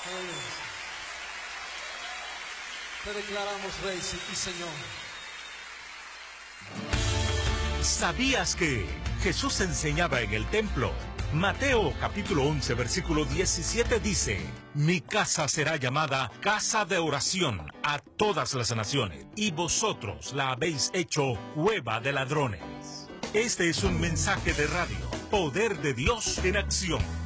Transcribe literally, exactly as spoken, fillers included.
Te declaramos Rey y Señor. ¿Sabías que Jesús enseñaba en el templo? Mateo capítulo once versículo diecisiete dice: mi casa será llamada casa de oración a todas las naciones, y vosotros la habéis hecho cueva de ladrones. Este es un mensaje de radio, Poder de Dios en acción.